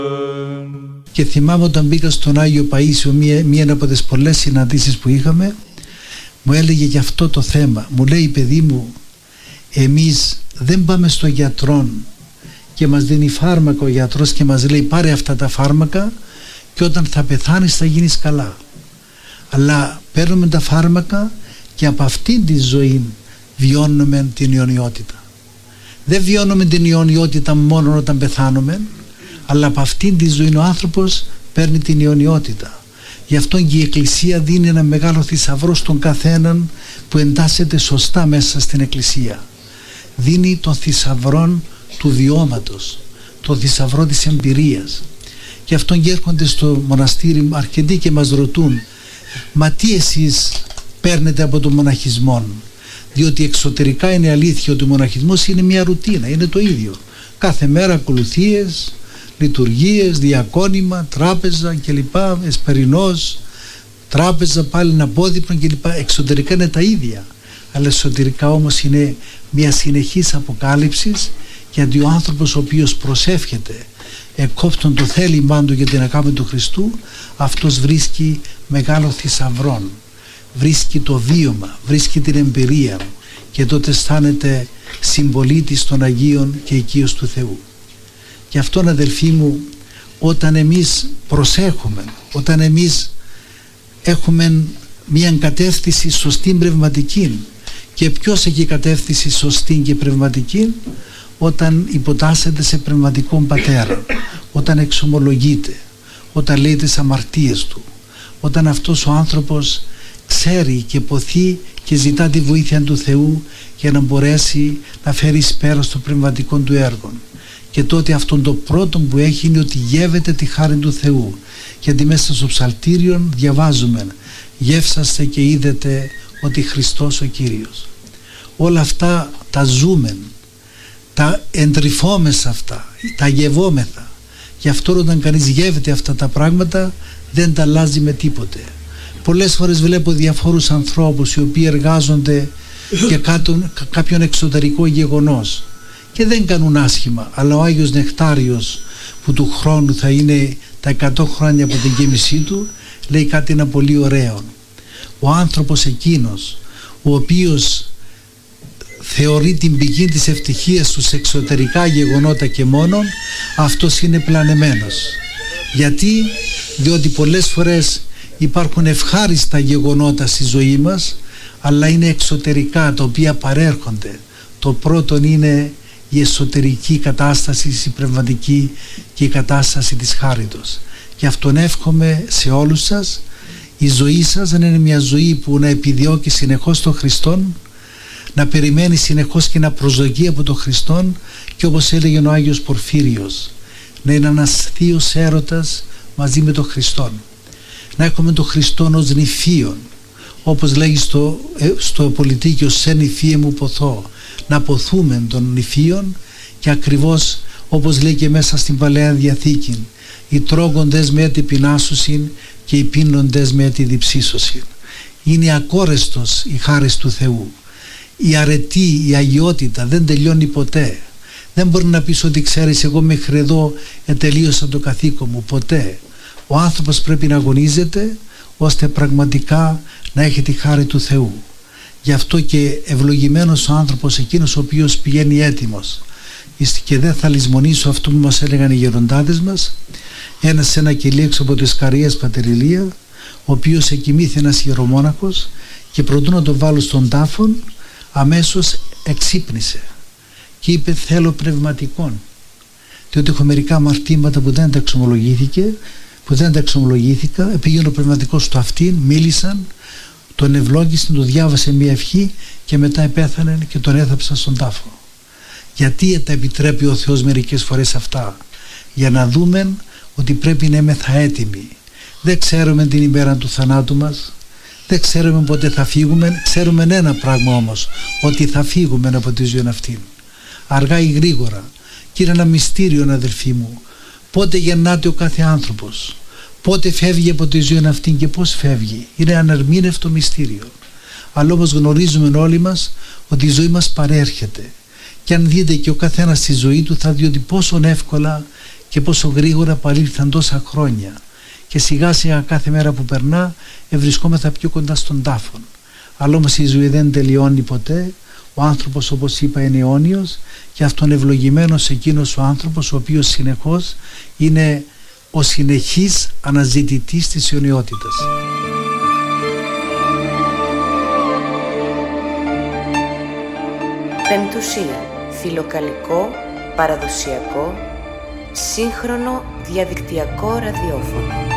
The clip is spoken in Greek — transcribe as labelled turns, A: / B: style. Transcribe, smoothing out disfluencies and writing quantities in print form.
A: Και θυμάμαι όταν μπήκα στον Άγιο Παΐσιο, μία από τις πολλές συναντήσεις που είχαμε, μου έλεγε για αυτό το θέμα. Μου λέει, παιδί μου, εμείς δεν πάμε στο γιατρό και μας δίνει φάρμακα ο γιατρός και μας λέει πάρε αυτά τα φάρμακα και όταν θα πεθάνεις θα γίνεις καλά. Αλλά παίρνουμε τα φάρμακα και από αυτήν τη ζωή βιώνουμε την αιωνιότητα. Δεν βιώνουμε την αιωνιότητα μόνο όταν πεθάνουμε, αλλά από αυτήν τη ζωή ο άνθρωπος παίρνει την αιωνιότητα. Γι' αυτό και η Εκκλησία δίνει ένα μεγάλο θησαυρό στον καθέναν που εντάσσεται σωστά μέσα στην Εκκλησία. Δίνει τον θησαυρό του βιώματος, τον θησαυρό της εμπειρίας. Γι' αυτό και έρχονται στο μοναστήρι αρκετοί και μας ρωτούν, μα τι εσείς παίρνετε από τον μοναχισμό? Διότι εξωτερικά είναι αλήθεια ότι ο μοναχισμός είναι μια ρουτίνα, είναι το ίδιο. Κάθε μέρα ακολουθίες, λειτουργίες, διακόνημα, τράπεζα κλπ, εσπερινός, τράπεζα, πάλι ένα απόδειπνο κλπ. Εξωτερικά είναι τα ίδια, αλλά εσωτερικά όμως είναι μια συνεχής αποκάλυψη, γιατί ο άνθρωπος ο οποίος προσεύχεται εκόπτων το θέλημά του για την αγάπη του Χριστού, αυτός βρίσκει μεγάλο θησαυρό, βρίσκει το βίωμα, βρίσκει την εμπειρία και τότε αισθάνεται συμπολίτης των Αγίων και οικείος του Θεού. Γι' αυτόν, αδελφοί μου, όταν εμείς προσέχουμε, όταν εμείς έχουμε μια κατεύθυνση σωστή πνευματική, και ποιος έχει κατεύθυνση σωστή και πνευματική? Όταν υποτάσσεται σε πνευματικόν πατέρα, όταν εξομολογείται, όταν λέει τις αμαρτίες του, όταν αυτός ο άνθρωπος ξέρει και ποθεί και ζητά τη βοήθεια του Θεού για να μπορέσει να φέρει εις πέρας το πνευματικό του έργο. Και τότε αυτόν το πρώτο που έχει είναι ότι γεύεται τη χάρη του Θεού, γιατί μέσα στο ψαλτήριο διαβάζουμε «Γεύσαστε και είδετε ότι Χριστός ο Κύριος». Όλα αυτά τα ζούμε, τα εντρυφόμεθα αυτά, τα γευόμεθα. Γι' αυτό όταν κανείς γεύεται αυτά τα πράγματα δεν τα αλλάζει με τίποτε. Πολλές φορές βλέπω διαφόρους ανθρώπους οι οποίοι εργάζονται για κάποιον εξωτερικό γεγονός και δεν κάνουν άσχημα, αλλά ο Άγιος Νεκτάριος που του χρόνου θα είναι τα 100 χρόνια από την γέμισή του, λέει κάτι ένα πολύ ωραίο. Ο άνθρωπος εκείνος ο οποίος θεωρεί την πηγή της ευτυχίας στους εξωτερικά γεγονότα και μόνον, αυτός είναι πλανεμένος. Γιατί? Διότι πολλές φορές υπάρχουν ευχάριστα γεγονότα στη ζωή μας, αλλά είναι εξωτερικά τα οποία παρέρχονται. Το πρώτο είναι η εσωτερική κατάσταση, η πνευματική και η κατάσταση της χάριτος. Γι' αυτόν εύχομαι σε όλους σας η ζωή σας να είναι μια ζωή που να επιδιώκει συνεχώς τον Χριστόν, να περιμένει συνεχώς και να προσδοκεί από τον Χριστόν, και όπως έλεγε ο Άγιος Πορφύριος, να είναι ένας θείος έρωτας μαζί με τον Χριστόν. Να έχουμε τον Χριστόν ως νηφίον, όπως λέγει στο πολιτίκιο «σε νηφίε μου ποθώ», να ποθούμε τον νηφίον, και ακριβώς όπως λέει και μέσα στην Παλαιά Διαθήκη «οι τρώγοντες με τη πεινάσουσιν και οι πίνοντες με τη διψήσωσιν». Είναι ακόρεστος η χάρις του Θεού. Η αρετή, η αγιότητα δεν τελειώνει ποτέ. Δεν μπορεί να πεις ότι ξέρεις εγώ μέχρι εδώ τελείωσα το καθήκον μου. Ποτέ. Ο άνθρωπος πρέπει να αγωνίζεται ώστε πραγματικά να έχει τη χάρη του Θεού. Γι' αυτό και ευλογημένος ο άνθρωπος εκείνος ο οποίος πηγαίνει έτοιμος. Και δεν θα λησμονήσω αυτό που μας έλεγαν οι γεροντάδες μας. Ένας σε ένα κελί έξω από τις Καριές Πατεριλία, ο οποίος εκοιμήθη ένας ιερομόναχος και προτού να τον βάλω στον τάφον, αμέσως εξύπνησε και είπε θέλω πνευματικόν, διότι έχω μερικά αμαρτήματα που δεν τα εξομολογήθηκα. Πήγαινε ο πνευματικός στο αυτήν, μίλησαν, τον ευλόγησαν, του διάβασε μια ευχή και μετά επέθανε και τον έθαψαν στον τάφο. Γιατί τα επιτρέπει ο Θεός μερικές φορές αυτά? Για να δούμε ότι πρέπει να είμαστε έτοιμοι. Δεν ξέρουμε την ημέρα του θανάτου μας, δεν ξέρουμε πότε θα φύγουμε. Ξέρουμε ένα πράγμα όμως, ότι θα φύγουμε από τη ζωή αυτή, αργά ή γρήγορα. Και είναι ένα μυστήριο, αδελφοί μου, πότε γεννάται ο κάθε άνθρωπος, πότε φεύγει από τη ζωή αυτή και πώς φεύγει. Είναι ανερμήνευτο μυστήριο. Αλλά όμως γνωρίζουμε όλοι μας ότι η ζωή μας παρέρχεται, και αν δείτε και ο καθένας στη ζωή του θα δει ότι πόσο εύκολα και πόσο γρήγορα παρήλθαν τόσα χρόνια και σιγά σιγά κάθε μέρα που περνά βρισκόμεθα πιο κοντά στον τάφον. Αλλά όμως η ζωή δεν τελειώνει ποτέ. Ο άνθρωπος, όπως είπα, είναι αιώνιος και αυτόν ευλογημένος εκείνος ο άνθρωπος ο οποίος συνεχώς είναι ο συνεχής αναζητητής της αιωνιότητας.
B: Πεμπτουσία, φιλοκαλικό, παραδοσιακό, σύγχρονο διαδικτυακό ραδιόφωνο.